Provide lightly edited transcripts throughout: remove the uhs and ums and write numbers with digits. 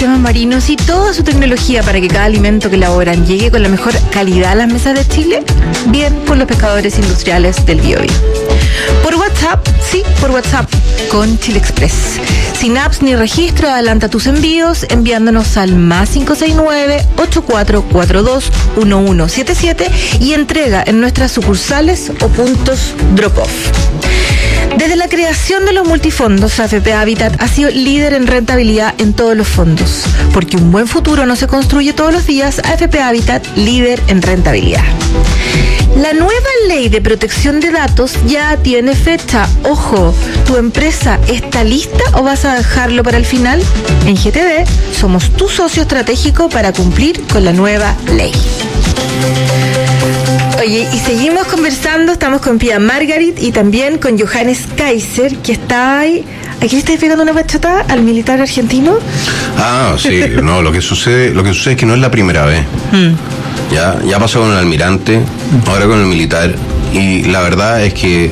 ecosistemas marinos y toda su tecnología para que cada alimento que elaboran llegue con la mejor calidad a las mesas de Chile? Bien por los pescadores industriales del Biobío. Por WhatsApp, sí, por WhatsApp, con Chile Express. Sin apps ni registro, adelanta tus envíos enviándonos al +569 8442 1177 y entrega en nuestras sucursales o puntos drop-off. Desde la creación de los multifondos, AFP Habitat ha sido líder en rentabilidad en todos los fondos. Porque un buen futuro no se construye todos los días, AFP Habitat, líder en rentabilidad. La nueva ley de protección de datos ya tiene fecha. Ojo, ¿tu empresa está lista o vas a dejarlo para el final? En GTD somos tu socio estratégico para cumplir con la nueva ley. Oye, y seguimos conversando, estamos con Pia Margarit y también con Johannes Kaiser, que está ahí. ¿Aquí estáis pegando una bachotada al militar argentino? Ah, sí, no, lo que sucede es que no es la primera vez. Ya pasó con el almirante, ahora con el militar, y la verdad es que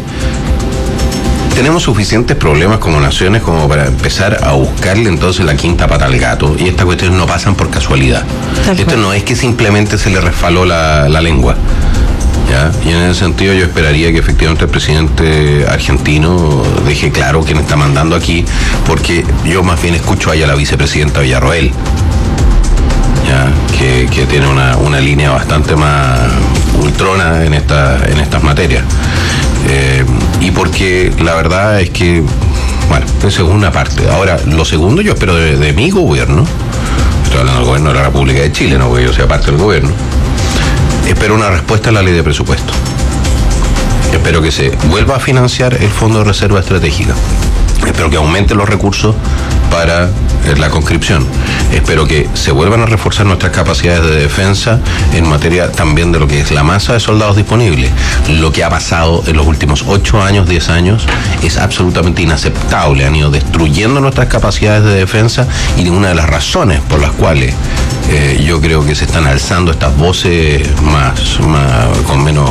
tenemos suficientes problemas como naciones como para empezar a buscarle entonces la quinta pata al gato, y estas cuestiones no pasan por casualidad. Esto no es que simplemente se le resbaló la lengua. ¿Ya? Y en ese sentido yo esperaría que efectivamente el presidente argentino deje claro quién está mandando aquí, porque yo más bien escucho ahí a la vicepresidenta Villarroel, ¿ya? Que tiene una línea bastante más ultrona en estas materias, y porque la verdad es que, bueno, esa es una parte. Ahora, lo segundo yo espero de mi gobierno, estoy hablando del gobierno de la República de Chile, no porque yo sea parte del gobierno. Espero una respuesta a la ley de presupuesto. Espero que se vuelva a financiar el Fondo de Reserva Estratégica. Espero que aumente los recursos para la conscripción. Espero que se vuelvan a reforzar nuestras capacidades de defensa en materia también de lo que es la masa de soldados disponibles. Lo que ha pasado en los últimos 8 años, 10 años, es absolutamente inaceptable. Han ido destruyendo nuestras capacidades de defensa, y una de las razones por las cuales yo creo que se están alzando estas voces con menos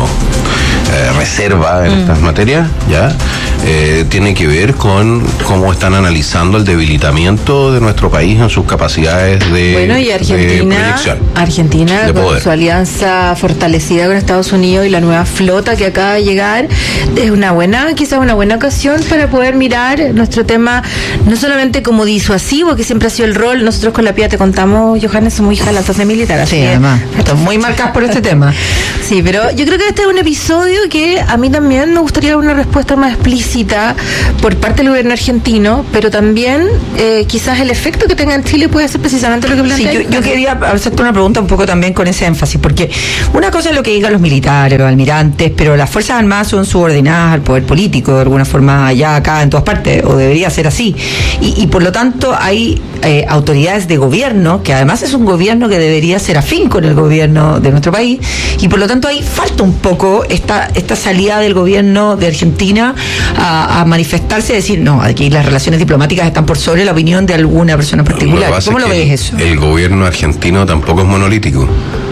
reserva en estas materias, ¿ya? Tiene que ver con cómo están analizando el debilitamiento de nuestro país en sus capacidades de Bueno, y Argentina de con poder. su alianza fortalecida con Estados Unidos y la nueva flota que acaba de llegar, es quizás una buena ocasión para poder mirar nuestro tema, no solamente como disuasivo, que siempre ha sido el rol. Nosotros con la Pia te contamos, Johannes, somos hijas de la clase militar. Sí, además, están muy marcadas por este tema. Sí, pero yo creo que este es un episodio que a mí también me gustaría una respuesta más explícita por parte del gobierno argentino, pero también quizás el efecto que tenga en Chile puede ser precisamente lo que plantea. Sí, yo quería hacerte una pregunta un poco también con ese énfasis, porque una cosa es lo que digan los militares, los almirantes, pero las Fuerzas Armadas son subordinadas al poder político de alguna forma allá, acá, en todas partes, o debería ser así. Y por lo tanto hay autoridades de gobierno, que además es un gobierno que debería ser afín con el gobierno de nuestro país, y por lo tanto ahí falta un poco esta salida del gobierno de Argentina a manifestarse y decir, no, aquí las relaciones diplomáticas están por sobre la opinión de alguna persona en particular. ¿Cómo lo ves eso? El gobierno argentino tampoco es monolítico.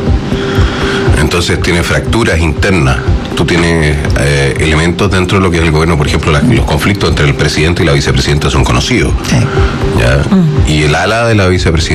Entonces tiene fracturas internas. Tú tienes elementos dentro de lo que es el gobierno, por ejemplo, los conflictos entre el presidente y la vicepresidenta son conocidos. Sí. ¿Ya? Y el ala de la